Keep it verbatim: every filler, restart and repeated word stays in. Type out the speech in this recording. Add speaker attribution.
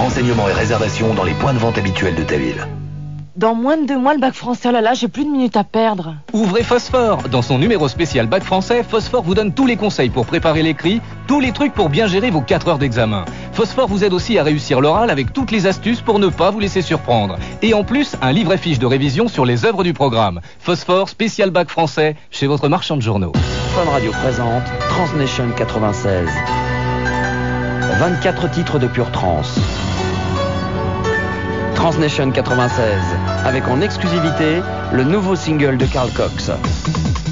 Speaker 1: Renseignements et réservations dans les points de vente habituels de ta ville.
Speaker 2: Dans moins de deux mois, le bac français, oh là là, j'ai plus de minutes à perdre.
Speaker 3: Ouvrez Phosphore. Dans son numéro spécial bac français, Phosphore vous donne tous les conseils pour préparer l'écrit, tous les trucs pour bien gérer vos quatre heures d'examen. Phosphore vous aide aussi à réussir l'oral avec toutes les astuces pour ne pas vous laisser surprendre. Et en plus, un livret fiche de révision sur les œuvres du programme. Phosphore spécial bac français chez votre marchand de journaux.
Speaker 4: Fun Radio présente Transnation quatre-vingt-seize. vingt-quatre titres de pure trance. Transnation quatre-vingt-seize, avec en exclusivité le nouveau single de Carl Cox.